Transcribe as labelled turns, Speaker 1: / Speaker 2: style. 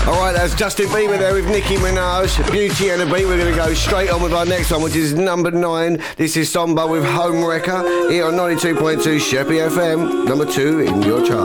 Speaker 1: Alright, that's Justin Bieber there with Nicki Minaj, Beauty and a Beat. We're going to go straight on with our next one, which is number 9. This is Somba with Home Wrecker here on 92.2 Sheppy FM, number 2 in your chart.